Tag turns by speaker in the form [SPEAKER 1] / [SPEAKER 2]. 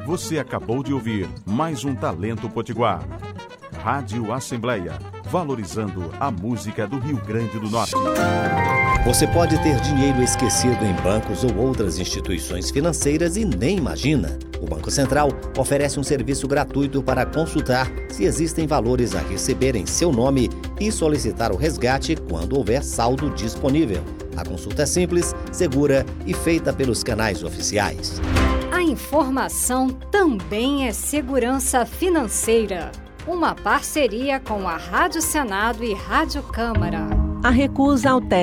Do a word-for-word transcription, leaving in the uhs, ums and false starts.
[SPEAKER 1] Você acabou de ouvir mais um Talento Potiguar. Rádio Assembleia, valorizando a música do Rio Grande do Norte.
[SPEAKER 2] Você pode ter dinheiro esquecido em bancos ou outras instituições financeiras e nem imagina. O Banco Central oferece um serviço gratuito para consultar se existem valores a receber em seu nome e solicitar o resgate quando houver saldo disponível. A consulta é simples, segura e feita pelos canais oficiais.
[SPEAKER 3] A informação também é segurança financeira. Uma parceria com a Rádio Senado e Rádio Câmara.
[SPEAKER 4] A recusa ao